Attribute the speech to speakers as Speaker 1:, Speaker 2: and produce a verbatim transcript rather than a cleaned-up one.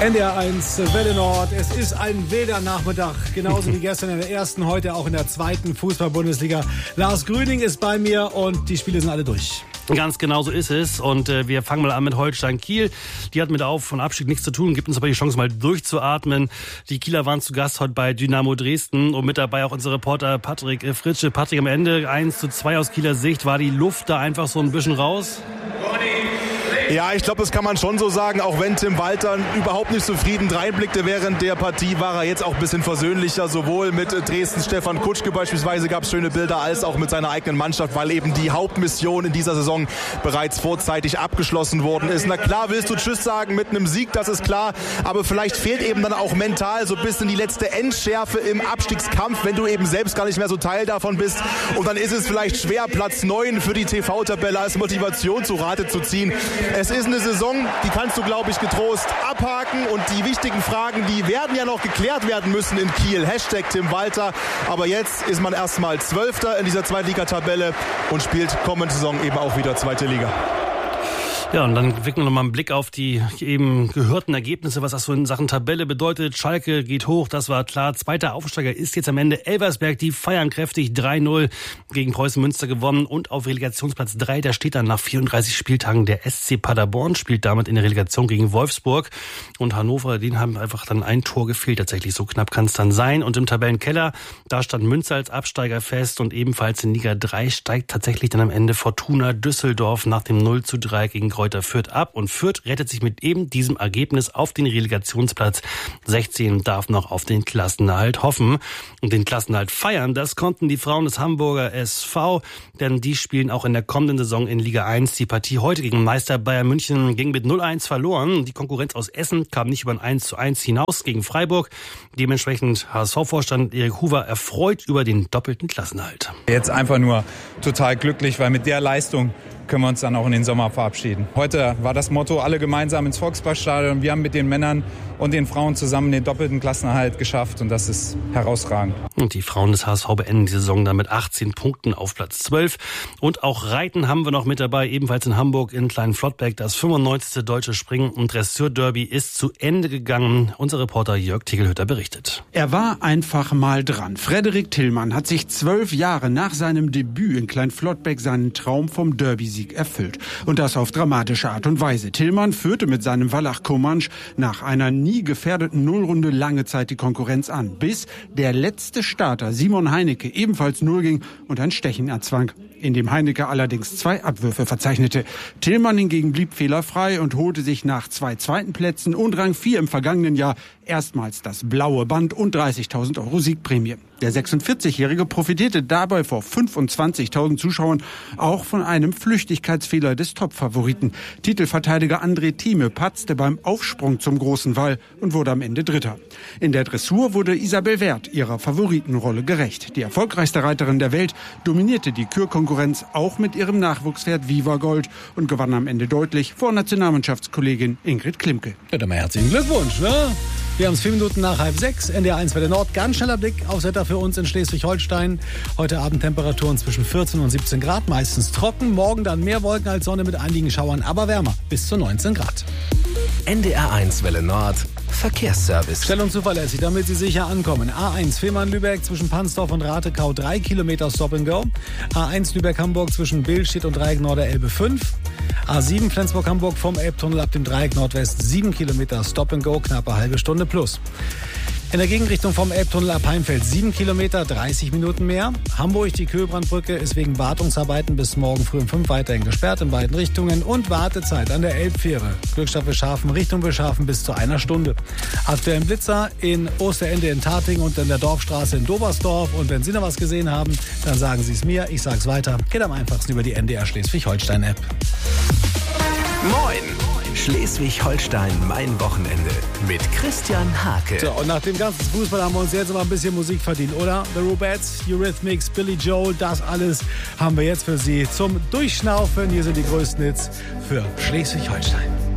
Speaker 1: N D R eins Welle Nord. Es ist ein wilder Nachmittag, genauso wie gestern in der ersten, heute auch in der zweiten Fußball-Bundesliga. Lars Grüning ist bei mir und die Spiele sind alle durch.
Speaker 2: Ganz genau so ist es. Und äh, wir fangen mal an mit Holstein Kiel. Die hat mit Auf- und Abstieg nichts zu tun, gibt uns aber die Chance, mal durchzuatmen. Die Kieler waren zu Gast heute bei Dynamo Dresden und mit dabei auch unser Reporter Patrick äh, Fritsche. Patrick, am Ende eins zu zwei aus Kieler Sicht. War die Luft da einfach so ein bisschen raus?
Speaker 3: Ja, ich glaube, das kann man schon so sagen, auch wenn Tim Walter überhaupt nicht zufrieden reinblickte während der Partie, war er jetzt auch ein bisschen versöhnlicher, sowohl mit Dresden Stefan Kutschke beispielsweise gab es schöne Bilder, als auch mit seiner eigenen Mannschaft, weil eben die Hauptmission in dieser Saison bereits vorzeitig abgeschlossen worden ist. Na klar willst du Tschüss sagen mit einem Sieg, das ist klar, aber vielleicht fehlt eben dann auch mental so ein bisschen die letzte Endschärfe im Abstiegskampf, wenn du eben selbst gar nicht mehr so Teil davon bist, und dann ist es vielleicht schwer, Platz neun für die T V-Tabelle als Motivation zu Rate zu ziehen. Es ist eine Saison, die kannst du, glaube ich, getrost abhaken, und die wichtigen Fragen, die werden ja noch geklärt werden müssen in Kiel. Hashtag Tim Walter. Aber jetzt ist man erstmal Zwölfter in dieser Zweitligatabelle und spielt kommende Saison eben auch wieder Zweite Liga.
Speaker 2: Ja, und dann wirken wir noch mal einen Blick auf die eben gehörten Ergebnisse, was das so in Sachen Tabelle bedeutet. Schalke geht hoch, das war klar. Zweiter Aufsteiger ist jetzt am Ende Elversberg. Die feiern kräftig drei null gegen Preußen Münster gewonnen. Und auf Relegationsplatz drei, da steht dann nach vierunddreißig Spieltagen der S C Paderborn, spielt damit in der Relegation gegen Wolfsburg. Und Hannover, denen haben einfach dann ein Tor gefehlt. Tatsächlich, so knapp kann es dann sein. Und im Tabellenkeller, da stand Münster als Absteiger fest. Und ebenfalls in Liga drei steigt tatsächlich dann am Ende Fortuna Düsseldorf nach dem null zu drei gegen Kräuter Fürth ab, und Fürth rettet sich mit eben diesem Ergebnis auf den Relegationsplatz sechzehn und darf noch auf den Klassenerhalt hoffen. Und den Klassenerhalt feiern, das konnten die Frauen des Hamburger S V, denn die spielen auch in der kommenden Saison in Liga eins. Die Partie heute gegen Meister Bayern München ging mit null eins verloren. Die Konkurrenz aus Essen kam nicht über ein eins zu eins hinaus gegen Freiburg. Dementsprechend H S V-Vorstand Erik Huber erfreut über den doppelten Klassenerhalt.
Speaker 4: Jetzt einfach nur total glücklich, weil mit der Leistung können wir uns dann auch in den Sommer verabschieden. Heute war das Motto, alle gemeinsam ins Volksparkstadion. Wir haben mit den Männern und den Frauen zusammen den doppelten Klassenerhalt geschafft, und das ist herausragend.
Speaker 2: Und die Frauen des H S V beenden die Saison dann mit achtzehn Punkten auf Platz zwölf. Und auch Reiten haben wir noch mit dabei, ebenfalls in Hamburg in Kleinflottbeck. Das fünfundneunzigste Deutsche Springen- und Dressurderby ist zu Ende gegangen. Unser Reporter Jörg Tegelhütter berichtet.
Speaker 5: Er war einfach mal dran. Frederik Tillmann hat sich zwölf Jahre nach seinem Debüt in Kleinflottbeck seinen Traum vom Derby-Sieg erfüllt. Und das auf dramatische Art und Weise. Tillmann führte mit seinem Wallach Comanche nach einer nie gefährdeten Nullrunde lange Zeit die Konkurrenz an, bis der letzte Starter Simon Heinecke ebenfalls null ging und ein Stechen erzwang, in dem Heinecke allerdings zwei Abwürfe verzeichnete. Tillmann hingegen blieb fehlerfrei und holte sich nach zwei zweiten Plätzen und Rang vier im vergangenen Jahr erstmals das blaue Band und dreißigtausend Euro Siegprämie. Der sechsundvierzigjährige profitierte dabei vor fünfundzwanzigtausend Zuschauern auch von einem Flüchtigkeitsfehler des Topfavoriten. Titelverteidiger André Thieme patzte beim Aufsprung zum großen Wall und wurde am Ende Dritter. In der Dressur wurde Isabel Werth ihrer Favoritenrolle gerecht. Die erfolgreichste Reiterin der Welt dominierte die Kürkonkurrenz auch mit ihrem Nachwuchspferd Viva Gold und gewann am Ende deutlich vor Nationalmannschaftskollegin Ingrid Klimke.
Speaker 1: Ja, dann mal herzlichen Glückwunsch, ne? Wir haben es vier Minuten nach halb sechs. N D R eins Welle Nord. Ganz schneller Blick aufs Wetter für uns in Schleswig-Holstein. Heute Abend Temperaturen zwischen vierzehn und siebzehn Grad, meistens trocken. Morgen dann mehr Wolken als Sonne mit einigen Schauern, aber wärmer, bis zu neunzehn Grad.
Speaker 6: N D R eins Welle Nord. Verkehrsservice.
Speaker 1: Schnell und zuverlässig, damit Sie sicher ankommen. A eins Fehmarn-Lübeck zwischen Pansdorf und Ratekau drei Kilometer Stop and Go. A eins Lübeck-Hamburg zwischen Billstedt und Dreieck Norderelbe fünf. A sieben Flensburg-Hamburg vom Elbtunnel ab dem Dreieck Nordwest sieben Kilometer Stop and Go, knappe halbe Stunde plus. In der Gegenrichtung vom Elbtunnel ab Heimfeld sieben Kilometer, dreißig Minuten mehr. Hamburg, die Köhlbrandbrücke, ist wegen Wartungsarbeiten bis morgen früh um fünf weiterhin gesperrt in beiden Richtungen. Und Wartezeit an der Elbfähre. Glückstadt Beschafen, Richtung Beschafen bis zu einer Stunde. Aktuell ein Blitzer in Osterende in Tating und in der Dorfstraße in Dobersdorf. Und wenn Sie noch was gesehen haben, dann sagen Sie es mir. Ich sag's weiter. Geht am einfachsten über die N D R Schleswig-Holstein-App.
Speaker 6: Moin! Schleswig-Holstein, mein Wochenende mit Christian Hake.
Speaker 1: So, und nach dem ganzen Fußball haben wir uns jetzt mal ein bisschen Musik verdient, oder? The Rubettes, Eurythmics, Billy Joel, das alles haben wir jetzt für Sie zum Durchschnaufen. Hier sind die größten Hits für Schleswig-Holstein.